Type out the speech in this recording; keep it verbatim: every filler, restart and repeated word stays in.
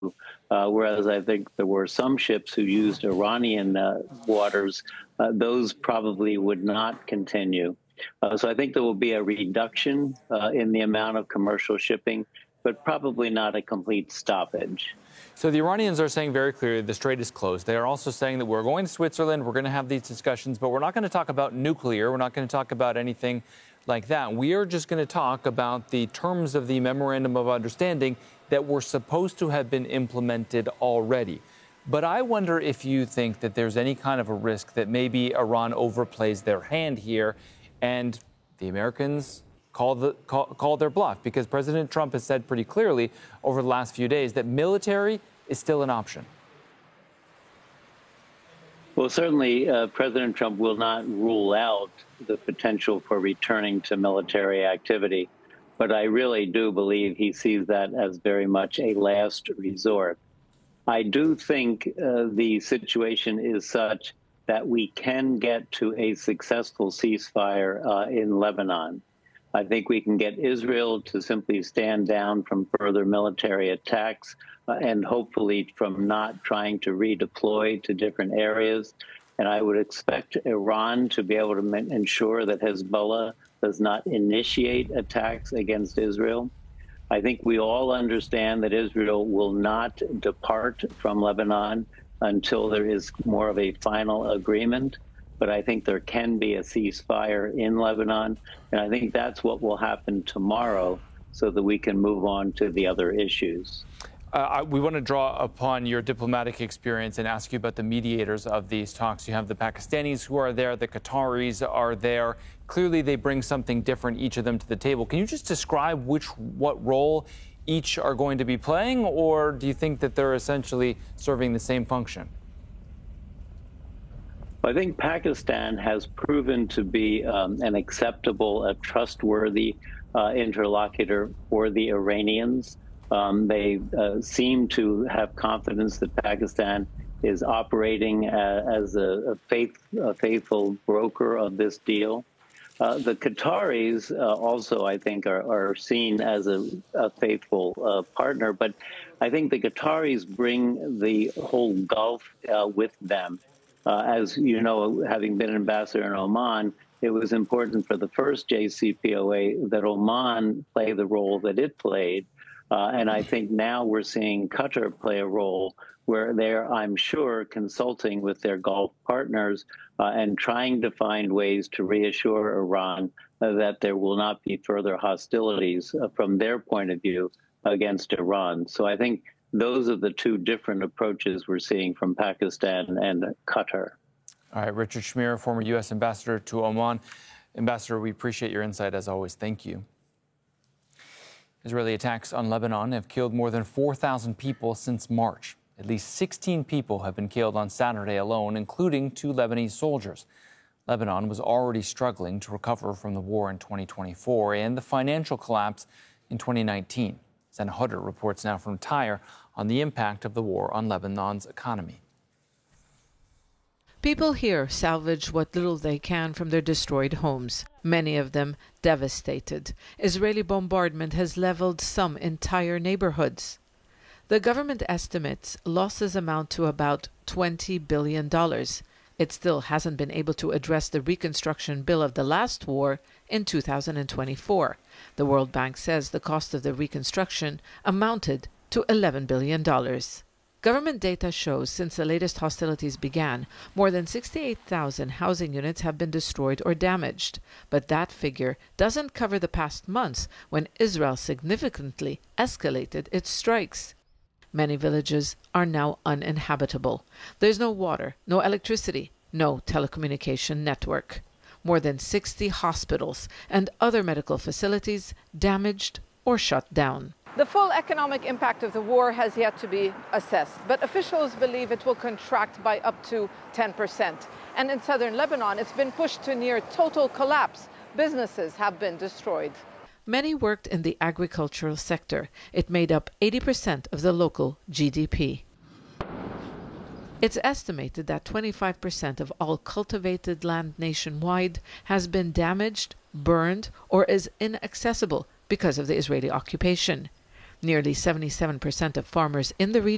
Uh, whereas I think there were some ships who used Iranian uh, waters, uh, those probably would not continue. Uh, so I think there will be a reduction uh, in the amount of commercial shipping, but probably not a complete stoppage. So the Iranians are saying very clearly the strait is closed. They are also saying that we're going to Switzerland, we're going to have these discussions, but we're not going to talk about nuclear. We're not going to talk about anything like that. We are just going to talk about the terms of the Memorandum of Understanding that were supposed to have been implemented already. But I wonder if you think that there's any kind of a risk that maybe Iran overplays their hand here and the Americans call, the, call, call their bluff, because President Trump has said pretty clearly over the last few days that military is still an option. Well, certainly uh, President Trump will not rule out the potential for returning to military activity, but I really do believe he sees that as very much a last resort. I do think uh, the situation is such that we can get to a successful ceasefire uh, in Lebanon. I think we can get Israel to simply stand down from further military attacks uh, and hopefully from not trying to redeploy to different areas. And I would expect Iran to be able to ensure that Hezbollah does not initiate attacks against Israel. I think we all understand that Israel will not depart from Lebanon until there is more of a final agreement. But I think there can be a ceasefire in Lebanon. And I think that's what will happen tomorrow so that we can move on to the other issues. Uh, we want to draw upon your diplomatic experience and ask you about the mediators of these talks. You have the Pakistanis who are there, the Qataris are there. Clearly, they bring something different, each of them, to the table. Can you just describe which what role each are going to be playing, or do you think that they're essentially serving the same function? I think Pakistan has proven to be um, an acceptable, a trustworthy uh, interlocutor for the Iranians. Um, they uh, seem to have confidence that Pakistan is operating uh, as a, a, faith, a faithful broker of this deal. Uh, the Qataris uh, also, I think, are, are seen as a, a faithful uh, partner. But I think the Qataris bring the whole Gulf uh, with them. Uh, as you know, having been ambassador in Oman, it was important for the first J C P O A that Oman play the role that it played. Uh, and I think now we're seeing Qatar play a role where they're, I'm sure, consulting with their Gulf partners uh, and trying to find ways to reassure Iran uh, that there will not be further hostilities uh, from their point of view against Iran. So I think those are the two different approaches we're seeing from Pakistan and Qatar. All right, Richard Schmier, former U S ambassador to Oman. Ambassador, we appreciate your insight as always. Thank you. Israeli attacks on Lebanon have killed more than four thousand people since March. At least sixteen people have been killed on Saturday alone, including two Lebanese soldiers. Lebanon was already struggling to recover from the war in twenty twenty-four and the financial collapse in twenty nineteen. Sana Hodder reports now from Tyre on the impact of the war on Lebanon's economy. People here salvage what little they can from their destroyed homes, many of them devastated. Israeli bombardment has leveled some entire neighborhoods. The government estimates losses amount to about twenty billion dollars. It still hasn't been able to address the reconstruction bill of the last war in two thousand twenty-four. The World Bank says the cost of the reconstruction amounted to eleven billion dollars. Government data shows since the latest hostilities began, more than sixty-eight thousand housing units have been destroyed or damaged. But that figure doesn't cover the past months when Israel significantly escalated its strikes. Many villages are now uninhabitable. There's no water, no electricity, no telecommunication network. More than sixty hospitals and other medical facilities damaged or shut down. The full economic impact of the war has yet to be assessed, but officials believe it will contract by up to ten percent. And in southern Lebanon, it's been pushed to near total collapse. Businesses have been destroyed. Many worked in the agricultural sector. It made up eighty percent of the local G D P. It's estimated that twenty-five percent of all cultivated land nationwide has been damaged, burned, or is inaccessible because of the Israeli occupation. Nearly seventy-seven percent of farmers in the region